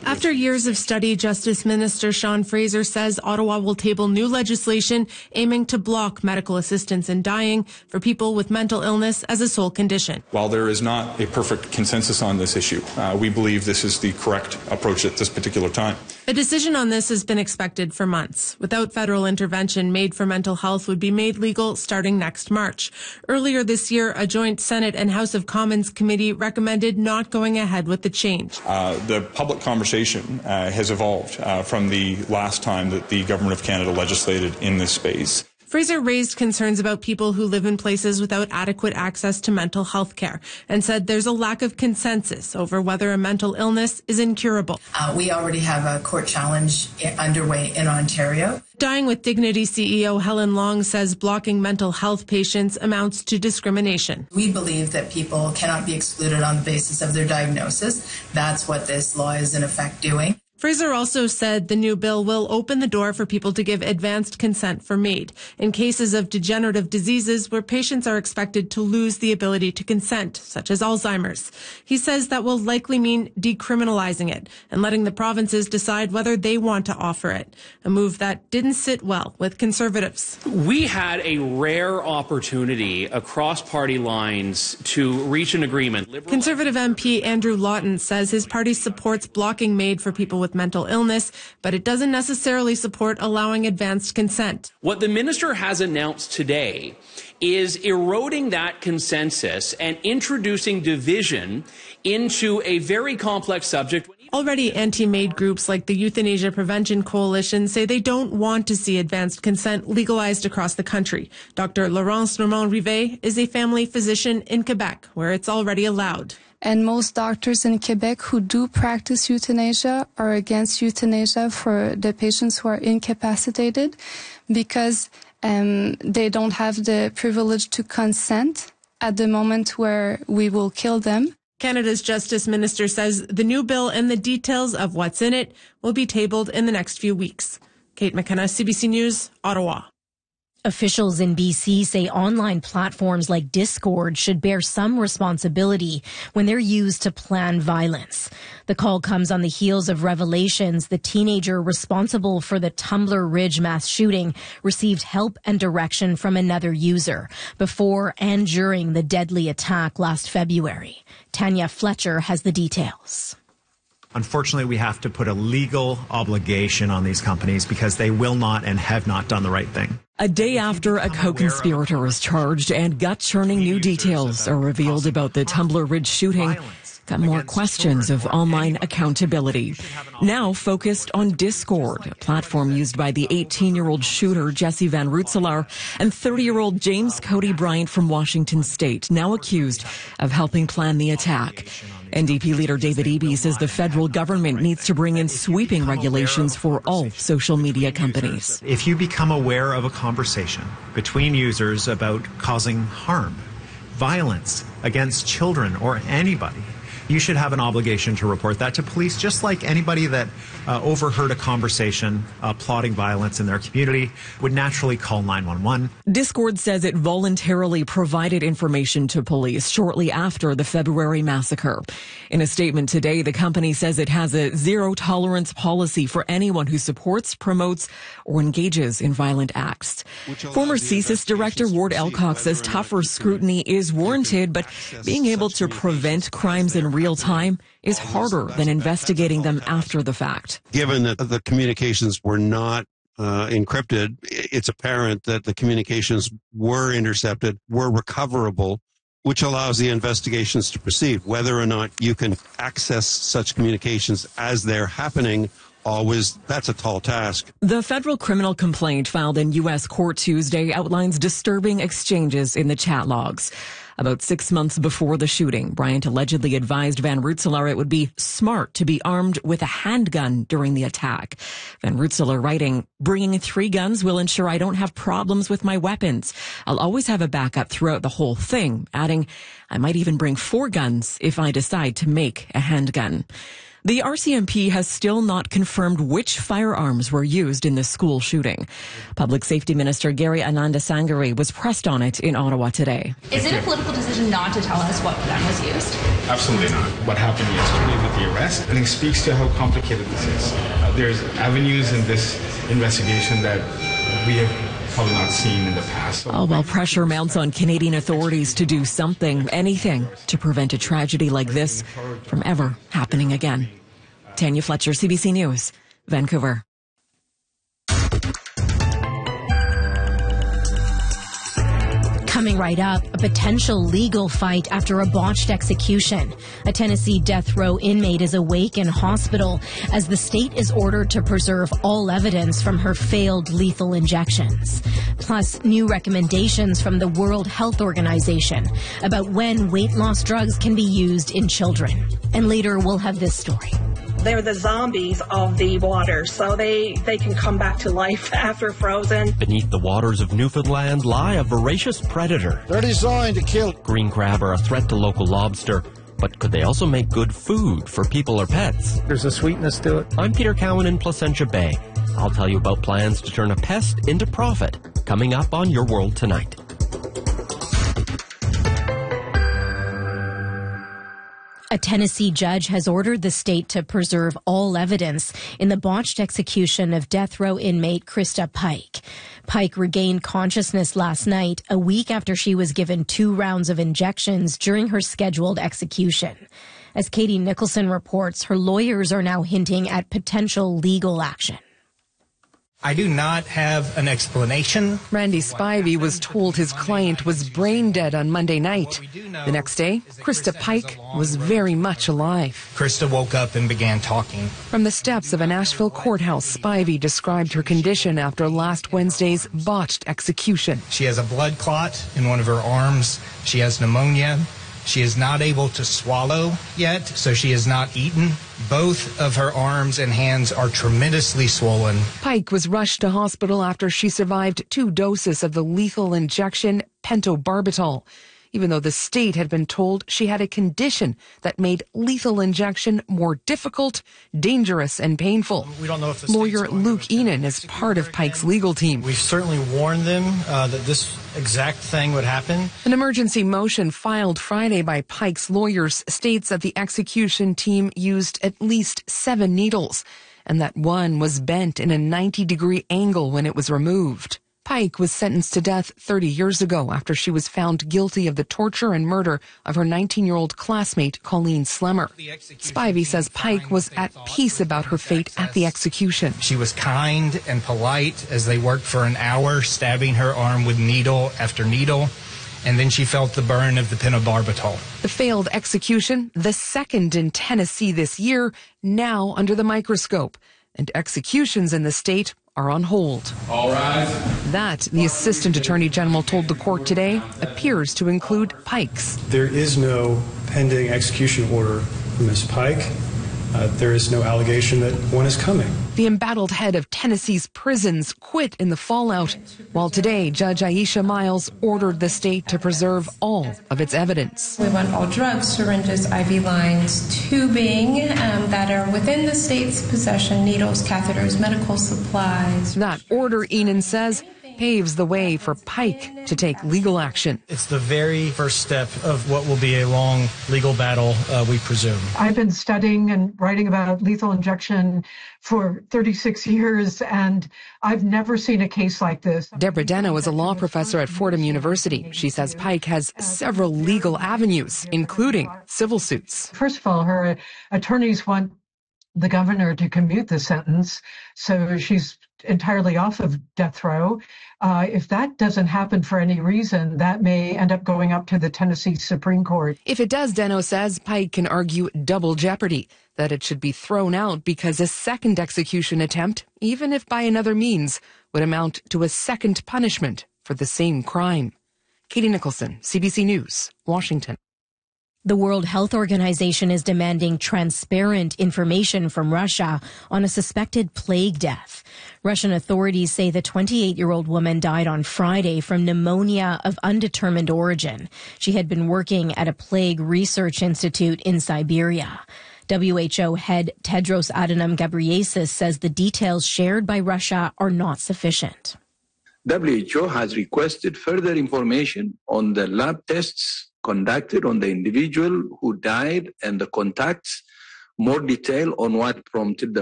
After years of study, Justice Minister Sean Fraser says Ottawa will table new legislation aiming to block medical assistance in dying for people with mental illness as a sole condition. While there is not a perfect consensus on this issue, we believe this is the correct approach at this particular time. A decision on this has been expected for months. Without federal intervention, Made for Mental Health would be made legal starting next March. Earlier this year, a joint Senate and House of Commons committee recommended not going ahead with the change. The public conversation has evolved from the last time that the Government of Canada legislated in this space. Fraser raised concerns about people who live in places without adequate access to mental health care and said there's a lack of consensus over whether a mental illness is incurable. We already have a court challenge underway in Ontario. Dying with Dignity CEO Helen Long says blocking mental health patients amounts to discrimination. We believe that people cannot be excluded on the basis of their diagnosis. That's what this law is in effect doing. Fraser also said the new bill will open the door for people to give advanced consent for MAID in cases of degenerative diseases where patients are expected to lose the ability to consent, such as Alzheimer's. He says that will likely mean decriminalizing it and letting the provinces decide whether they want to offer it, a move that didn't sit well with Conservatives. We had a rare opportunity across party lines to reach an agreement. Conservative MP Andrew Lawton says his party supports blocking MAID for people with mental illness, but it doesn't necessarily support allowing advanced consent. What the minister has announced today is eroding that consensus and introducing division into a very complex subject. Already anti-MAID groups like the Euthanasia Prevention Coalition say they don't want to see advanced consent legalized across the country. Dr. Laurence Normand-Rivet is a family physician in Quebec, where it's already allowed. And most doctors in Quebec who do practice euthanasia are against euthanasia for the patients who are incapacitated because they don't have the privilege to consent at the moment where we will kill them. Canada's Justice Minister says the new bill and the details of what's in it will be tabled in the next few weeks. Kate McKenna, CBC News, Ottawa. Officials in BC say online platforms like Discord should bear some responsibility when they're used to plan violence. The call comes on the heels of revelations the teenager responsible for the Tumbler Ridge mass shooting received help and direction from another user before and during the deadly attack last February. Tanya Fletcher has the details. Unfortunately, we have to put a legal obligation on these companies because they will not and have not done the right thing. A day after a co-conspirator is charged and gut-churning new details are revealed about the Tumbler Ridge shooting, got more questions of online accountability. Now focused on Discord, a platform used by the 18-year-old shooter Jesse Van Rootselaar and 30-year-old James Cody Bryant from Washington State, now accused of helping plan the attack. NDP leader David Eby says the federal government needs to bring in sweeping regulations for all social media companies. If you become aware of a conversation between users about causing harm, violence against children or anybody, you should have an obligation to report that to police, just like anybody that overheard a conversation plotting violence in their community would naturally call 911. Discord says it voluntarily provided information to police shortly after the February massacre. In a statement today, the company says it has a zero-tolerance policy for anyone who supports, promotes, or engages in violent acts. Former CSIS Director Ward Elcock says tougher scrutiny is warranted, but being able to prevent crimes in real time is harder than investigating them after the fact. Given that the communications were not encrypted, it's apparent that the communications were intercepted, were recoverable, which allows the investigations to proceed. Whether or not you can access such communications as they're happening, that's a tall task. The federal criminal complaint filed in U.S. court Tuesday outlines disturbing exchanges in the chat logs. About 6 months before the shooting, Bryant allegedly advised Van Rootselaar it would be smart to be armed with a handgun during the attack. Van Rootselaar writing, "Bringing 3 guns will ensure I don't have problems with my weapons. I'll always have a backup throughout the whole thing," adding, "I might even bring 4 guns if I decide to make a handgun." The RCMP has still not confirmed which firearms were used in the school shooting. Public Safety Minister Gary Anandasangari was pressed on it in Ottawa today. Is it a political decision not to tell us what gun was used? Absolutely not. What happened yesterday with the arrest, I think, speaks to how complicated this is. There's avenues in this investigation that we have probably not seen in the past. While pressure mounts on Canadian authorities to do something, anything, to prevent a tragedy like this from ever happening again. Tanya Fletcher, CBC News, Vancouver. Coming right up, a potential legal fight after a botched execution. A Tennessee death row inmate is awake in hospital as the state is ordered to preserve all evidence from her failed lethal injections. Plus, new recommendations from the World Health Organization about when weight loss drugs can be used in children. And later, we'll have this story. They're the zombies of the water, so they can come back to life after frozen. Beneath the waters of Newfoundland lie a voracious predator. They're designed to kill. Green crab are a threat to local lobster, but could they also make good food for people or pets? There's a sweetness to it. I'm Peter Cowan in Placentia Bay. I'll tell you about plans to turn a pest into profit, coming up on Your World Tonight. A Tennessee judge has ordered the state to preserve all evidence in the botched execution of death row inmate Krista Pike. Pike regained consciousness last night, a week after she was given 2 rounds of injections during her scheduled execution. As Katie Nicholson reports, her lawyers are now hinting at potential legal action. I do not have an explanation. Randy Spivey was told his client was brain dead on Monday night. The next day, Krista Pike was very much alive. Krista woke up and began talking. From the steps of a Nashville courthouse, Spivey described her condition after last Wednesday's botched execution. She has a blood clot in one of her arms. She has pneumonia. She is not able to swallow yet, so she has not eaten. Both of her arms and hands are tremendously swollen. Pike was rushed to hospital after she survived 2 doses of the lethal injection pentobarbital, even though the state had been told she had a condition that made lethal injection more difficult, dangerous, and painful. We don't know if lawyer Luke Enan is part of Pike's legal team. We've certainly warned them that this exact thing would happen. An emergency motion filed Friday by Pike's lawyers states that the execution team used at least 7 needles and that one was bent in a 90-degree angle when it was removed. Pike was sentenced to death 30 years ago after she was found guilty of the torture and murder of her 19-year-old classmate, Colleen Slemmer. Spivey says Pike was at peace about her fate at the execution. She was kind and polite as they worked for an hour, stabbing her arm with needle after needle, and then she felt the burn of the pentobarbital. The failed execution, the second in Tennessee this year, now under the microscope, and executions in the state are on hold. All right. That, the Assistant Attorney General told the court today, appears to include Pike's. There is no pending execution order for Ms. Pike. There is no allegation that one is coming. The embattled head of Tennessee's prisons quit in the fallout, while today Judge Aisha Miles ordered the state to preserve all of its evidence. We want all drugs, syringes, IV lines, tubing that are within the state's possession, needles, catheters, medical supplies. That order, Enan says, paves the way for Pike to take legal action. It's the very first step of what will be a long legal battle, we presume. I've been studying and writing about lethal injection for 36 years, and I've never seen a case like this. Deborah Deno is a law professor at Fordham University. She says Pike has several legal avenues, including civil suits. First of all, her attorneys want the governor to commute the sentence, so she's entirely off of death row. If that doesn't happen for any reason, that may end up going up to the Tennessee Supreme Court. If it does, Deno says Pike can argue double jeopardy, that it should be thrown out because a second execution attempt, even if by another means, would amount to a second punishment for the same crime. Katie Nicholson, CBC News, Washington. The World Health Organization is demanding transparent information from Russia on a suspected plague death. Russian authorities say the 28-year-old woman died on Friday from pneumonia of undetermined origin. She had been working at a plague research institute in Siberia. WHO head Tedros Adhanom Ghebreyesus says the details shared by Russia are not sufficient. WHO has requested further information on the lab tests conducted on the individual who died and the contacts, more detail on what prompted the